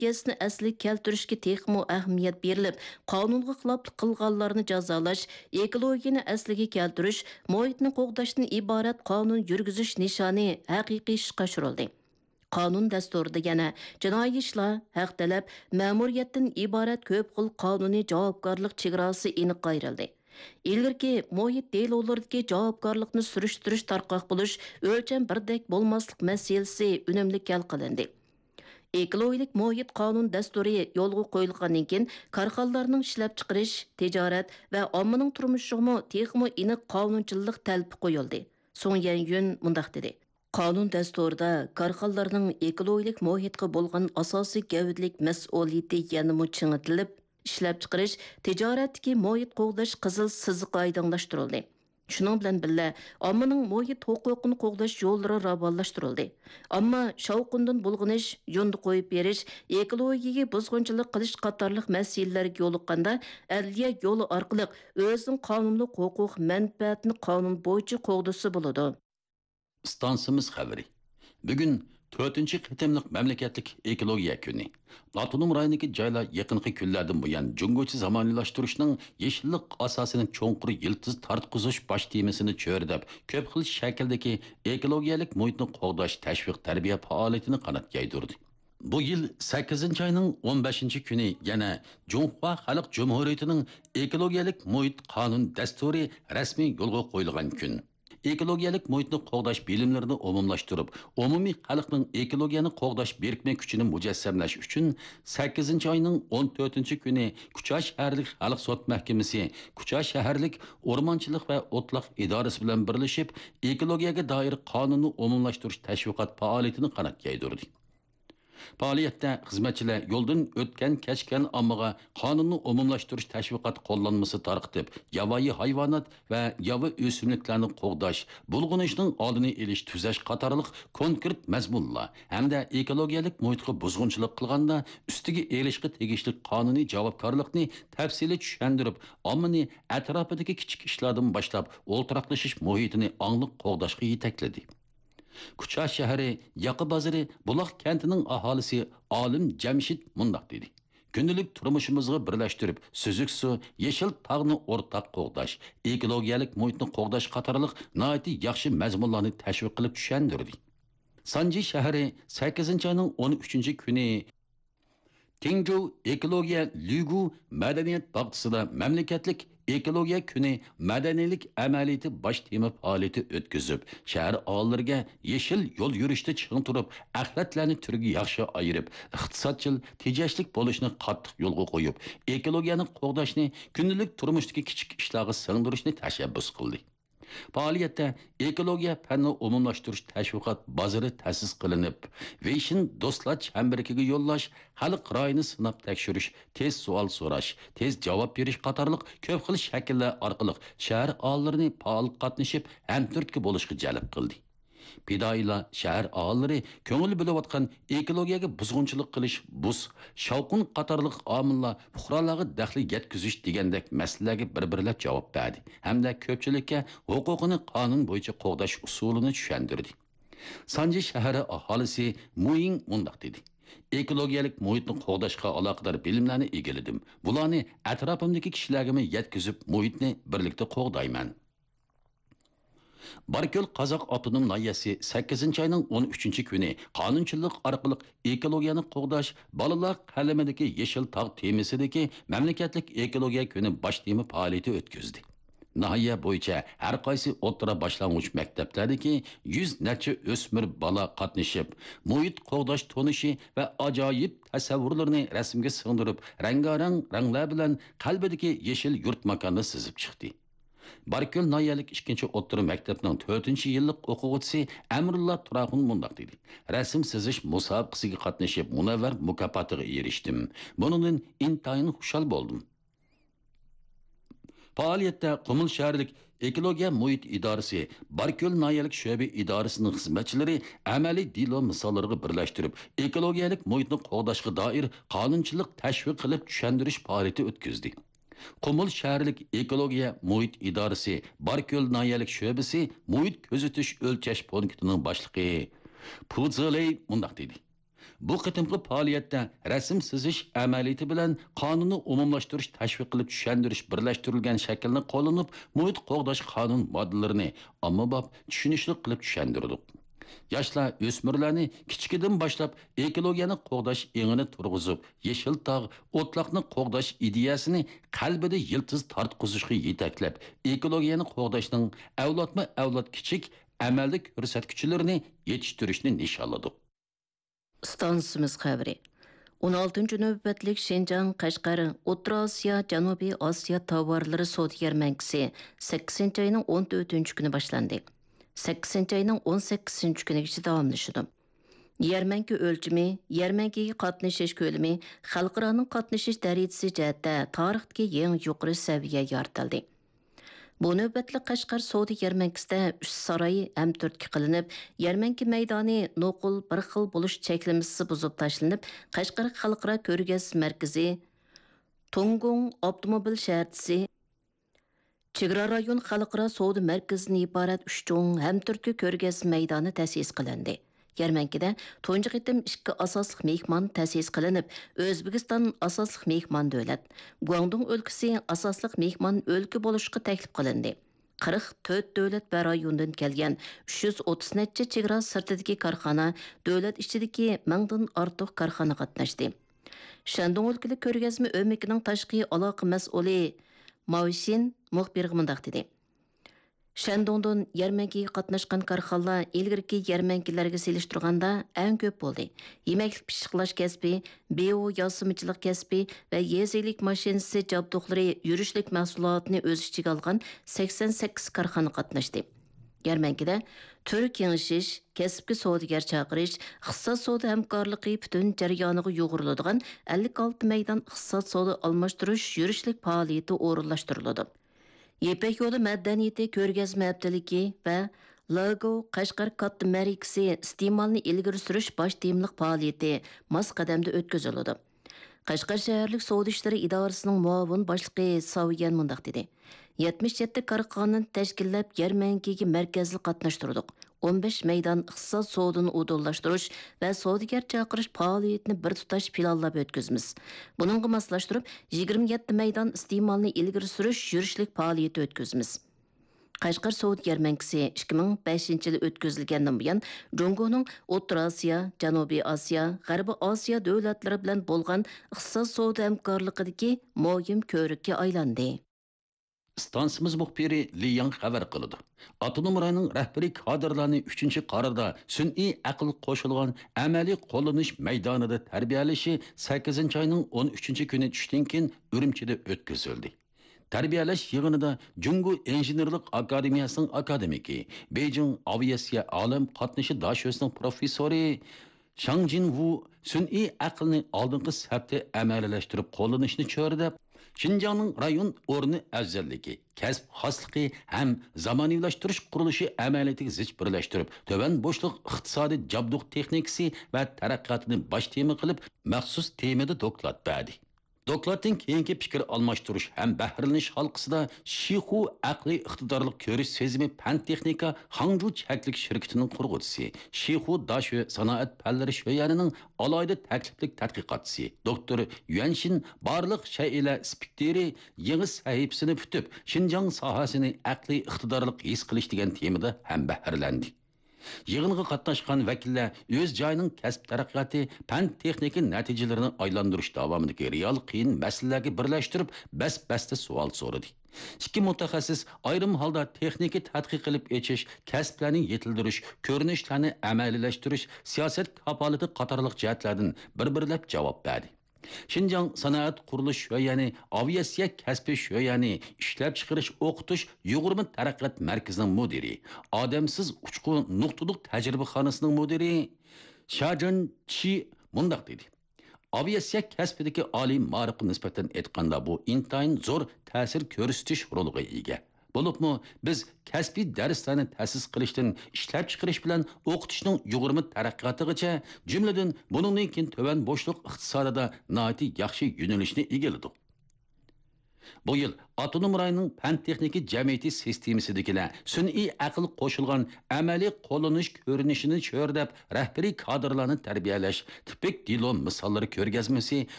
gazini asli keltirishga texmo ahamiyat berilib, qonunga xiloflik qilganlarni jazolash, ekologiyani asliga keltirish, muhitni qo'g'dashdan iborat qonun yurgizish nishoni haqiqiy ishga oshirildi. Qonun dasturida yana jinoiy ishlar, haq talab, ma'muriyatdan iborat ko'p xil qonuniy javobgarlik chegarasi aniq ayrildi. İlgirki muhit delolardagi javobgarlikni surishtirish tarqoq bo'lish, o'lcham birdek bo'lmaslik masalasi unumli hal qilindi. Ekologik muhit qonun dasturi yo'lga qo'yilgandan keyin korxonalarning ishlab chiqarish, tijorat va ommaning turmushiga texmo aniq qonunchilik talbi qo'yildi. So'ng Yun mundaq dedi: Qonun dasturida korxonalarning ekologik muhitga bo'lgan asosiy gavdalik mas'uliyati yanada ching'itilib, ishlab chiqarish, tijoratdagi muhit qo'g'dash qizil siziq oydinlashtirildi. Shuning bilan birga ommaning muhit huquqini qo'g'dash yo'llari ravonlashtirildi. Ammo shavqindan bulg'anish, yo'lni qo'yib berish, ekologiyaga buzg'unchilik qilish qatorliq masalalarga yo'liqqanda adliya yo'li orqali o'zining qonunli huquq manfaatini qonun bo'yicha qo'g'disi bo'ladi. Stansimiz xabari. Bugun 4-chi qitimliq mamlakatlik ekologiya kuni. Avtonom rayonidagi joylar yaqinqi kunlardan buyon jungochi zamonaylashtirishning yeshillik asosini cho'nqur yiltiz tartqizish bosh temasini cho'rdab, ko'p xil shakldagi ekologiyalik muhitni qo'g'dash tashviq tarbiya faoliyatini qanotga yaydirdi. Bu yil 8-oyning 15-kuni yana Junhua Xalq Jumhuriyatining ekologiyalik muhit qonun dasturi rasmiy yo'lga qo'yilgan kun. Ekologiyalik muhitni qo'g'dash bilimlarini umumlashtirib, umumiy xalqning ekologiyani qo'g'dash birikma kuchini mujassamlash uchun 8-oyning 14-kuni Kucha shaharlik xalq sud mahkamasi, Kucha shaharlik o'rmonchilik va o'tliq idorasi bilan birlashib, ekologiyaga doir qonunni umumlashtirish tashviqot faoliyatini qanotga yaydirdi. Faoliyatda xizmatchilar yo'ldan o'tgan kechgan ommaga qonunni umumlashtirish tashviqot qo'llanmasi tarqitib, yovvoyi hayvonot va yovvoyi o'simliklarni qo'g'dash, bulg'anishning oldini olish tuzash qatorliq konkret mazmunlar hamda ekologiyalik muhitga buzg'unchilik qilganda ustiga elishga tegishli qonuniy javobgarlikni tafsili tushuntirib, ommani atrofidagi kichik ishlardan boshlab o'ltiraqlashish muhitini ongli qo'g'dashga yetakladi. Kucha shahri, Yaqi bozori, Buloq kentining aholisi Olim Jamshid mundaq dedi: Günlük turmushimizga birlashtirib, suzuk suv, yeshil tog'ni o'rtaq qo'g'dash, ekologiyalik muhitni qo'g'dash qatorliq nihoyatda yaxshi mazmunlarni tashviq qilib tushuntirdi. Sanji shahri 8-oyning 13-kuni Tingzhou ekologiya Ligu madaniyat bog'chisida mamlakatlik ekologiya kuni madaniylik amaliyati bosh tema faoliyati o'tkazib, shahar aholilariga yeshil yo'l yurishda chiqin turib, axlatlarni turga yaxshi ayirib, iqtisodchil, tejashlik bo'lishni qattiq yo'lga qo'yib, ekologiyani qo'g'dashni, kundalik turmushdagi kichik ishlarga singdirishni tashabbus qildi. Faoliyatda ekologiya fanni umumlashtirish tashviqot bozori ta'sis qilinib, Vision do'stlar chambiriga yo'llash, xalq rayini sinab tekshirish, tez savol so'rash, tez javob berish qatorliq ko'p xil shakllar orqali shahar aholilarining faol qatnashib, hamturtki bo'lishga jalb qildi. Pidoylar shahar aholilari ko'ngil bo'layotgan ekologiyaga buzg'unchilik qilish, buz, shavqin qatorliq omillar fuqarolarga daxli yetkazish degandek masalalarga bir-birlab javob berdi hamda ko'pchilikka huquqini qonun bo'yicha qo'g'dash usulini tushuntirdi. Sanji shahri aholisi Muing mundaq dedi: Ekologiyalik muhitni qo'g'dashga aloqador bilimlarni egalladim. Bularni atrofimdagi kishilarga yetkazib, muhitni birlikda qo'g'dayman. Barko'l Qozoq avtonom nahiyasi 8-oyning 13-kuni qonunchilik orqali ekologiyani qo'g'dash bolalar qalamidagi yeshil tog' temasidagi mamlakatlik ekologiya kuni bosh tema faoliyati o'tkazdi. Nahiya bo'yicha har qaysi o'rta boshlang'ich maktablardagi 100 necha o'smir bola qatnashib, muhit qo'g'dash tonishi va ajoyib tasavvurlarni rasmga singdirib, rangarang ranglar bilan qalbidagi yeshil yurt makonni sizib chiqdi. Barko'l nahiyalik 2-o'rta maktabning 4-yillik o'quvchisi Amrulla Turahun mundaq dedi: Rasm sizish musobaqasiga qatnashib, munavvar mukofotiga erishdim. Buningdan intayin xushal bo'ldim. Faoliyatda Qumul shaharlik ekologiya muhit idorasi, Barko'l nahiyalik sho'ba idorasining xizmatchilari amaliy dilo misollariga birlashtirib, ekologiyalik muhitni qo'g'dashga doir qonunchilik tashviq qilib tushuntirish faoliyati o'tkazdi. Qumul shaharlik ekologiya muhit idorasi, Barko'l nahiyalik sho'basi muhit kuzatish o'lchash punktining boshlig'i Puziley mundaq dedi: Bu qitimqi faoliyatda rasm sizish amaliyati bilan qonunni umumlashtirish, tashviq qilib tushundirish birlashtirilgan shaklni qo'llanib, muhit qo'g'dash qonun modellarini ommabop tushunishli qilib tushundirdik. Yoshlar o'smirlarni kichikidan boshlab ekologiyani qo'g'dash engini turg'izib, yeshil tog', o'tloqni qo'g'dash ideyasini qalbida yiltiz tortqizishga yetaklab, ekologiyani qo'g'dashning avlodma-avlod kichik amalda ko'rsatkichlarini yetishtirishni nishonladik. Stansimiz xəbəri. 16-cı növbətlik Şinjan, Qashqar, O'rta Osiyo, Janubiy Osiyo tovarlari savdo yarmankisi 8 ayının 14-cü günü başlandı. 8 ayının 18-ci günügacha davomlashadi. Yarmanka o'lchimi, yarmankaga qatnashish ko'lami, xalqaro qatnashish darajasi jihatda tarixdagi eng yuqori saviyaga yoritildi. Bu növbətli Qashqar savdo yarmankasida 3 saroy ham 4 qilinib, yarmanka maydoni noqul bir xil bo'lish cheklamasi buzib tashlanib, Qashqar xalqaro ko'rgazma markazi, Tungung avtomobil shaharchisi, Chegara rayon xalqaro savdo markazidan iborat 3 cho'ng ham 4 ko'rgazma maydoni ta'sis qilindi. Yarmankada tunji qitim 2 asosliq mehmon ta'sis qilinib, O'zbekiston asosliq mehmon davlat, Guangdong o'lkasi asosliq mehmon o'lka bo'lishga taklif qilindi. 44 davlat va rayondan kelgan 330 necha chegara sirtidagi korxona, davlat ichidagi 1000 dan ortiq korxona qatnashdi. Shandong o'lkali ko'rgazma o'mikining tashqi aloqa mas'uli Mavishin muxbirga mundaq dedi. Shandongdan yarmankaga qatnashgan korxonalar ilgirki yarmankalarga selishtirganda eng ko'p bo'ldi. Yemaklik pishiqlash kasbi, bio yosimchilik kasbi va yezilik mashinasi jabduqlari yurishlik mahsulotini o'z ichiga olgan 88 korxona qatnashdi. Yarmankada tür kengishish, kasbga savdogar chaqirish, iqtisod savdo hamkorligi butun jarayoniga yo'g'riladigan 56 maydon iqtisod savdo almashtirish yurishlik faoliyati o'rinlashtiriladi. Yepek yo'li madaniyati ko'rgazma haftaligi va Logo Qashqar katta marikasi iste'molni ilgari surish bosh temliq faoliyati mos qadamda o'tkaziladi. Qashqar shaharlik savdo ishlari idorasining muavin boshlig'i Saviyan mundaq dedi. 77 korxonani tashkillab yarmankaga markazli qatnashtirdik. 15 maydon iqtisod savdoni o'dollashtirish va savdogar chaqirish faoliyatini bir tutash planlab o'tkazamiz. Buningga moslashtirib 27 maydon iste'molni ilgari surish yurishlik faoliyati o'tkazamiz. Qashqar savdo yarmankasi 2005-yilda o'tkazilgandan buyon Jongoning O'rta Osiyo, Janubiy Osiyo, G'arbiy Osiyo davlatlari bilan bo'lgan iqtisod savdo hamkorligidagi muhim ko'rikka aylandi. Stansimiz muxbiri Li Yang xabar qildi. Avtonom rayonning rahbariy kadrlarini 3-qarorda sun'iy aql qo'shilgan amaliy qo'llanish maydonida tarbiyalashi 8-oyning 13-kuni tushdan keyin Urumchida o'tkazildi. Tarbiyalash yig'inida Jungo Injenerlik akademiyasining akademiki, Beijing aviatsiya olim qatnashi dashosining professori Shang Jinwu sun'iy aqlni oldingi safda amaliyalashtirib qo'llanishni chorlab, Şinjanның rayon o'rni afzalligi, kasb xosligi ham zamoniylashtirish qurilishi amaliyatiga zich birlashtirib, to'van bo'shliq iqtisodiy jabduq texnikasi va taraqqiyotini bosh tema qilib, maxsus temada doklad berdi. Dokladdan keyingi fikr almashtirish ham bahrlanish halqasida Shixu aqliy iqtidorlik ko'rish sezimi fan texnika Hangju chaklik shirkatining qurg'uvchisi, Shixu Dashu sanoat fanlari sho'yanining alayda takliflik tadqiqotchisi doktor Yuanshin barliq shayla spektri yangi sahifasini tutib, Xinjiang sohasini aqliy iqtidorlik his qilish degan temada ham bahrlandi. Yig'inga qatnashgan vakillar o'z joyining kasb taraqqiyoti, fan texnika natijalarini aylandirish davomidagi real qiyin masalalarga birlashtirib, bas-basta savol so'radi. Ikki mutaxassis ayrim holda texnika tadqiq qilib echish, kasblarni yetildirish, ko'rinishlarni amaliylashtirish, siyosat kapolati qatorliq jihatlardan bir-birlab javob berdi. Xinjiang sanoat qurilish sho'yani, aviatsiya kasbi sho'yani, ishlab chiqarish, o'qitish, yug'urma taraqqiyot markazining mudiri, odamsiz uchqun nuqtaliq tajribaxonasining mudiri Shajan Chi mundaq dedi. Aviatsiya kasbidagi oliy ma'rifga nisbatan aytganda bu intayin zo'r ta'sir ko'rsatish roliga ega. Bo'libmi, biz kasbiy darslarni ta'sis qilishdan ishlab chiqarish bilan o'qitishning yug'urma taraqqiyotigacha, jumladan buningdan keyin to'van bo'shliq iqtisodida nihoyatda yaxshi yo'nalishni egalladik. Bu yıl Atonom rayonunun Fen Texniki Cemiyeti sistemasidagilar sun'iy aql qo'shilgan amaliy qo'llanish ko'rinishini cho'rdab rahbariy kadrlarni tarbiyalash tipik dilon misollari ko'rgazmasi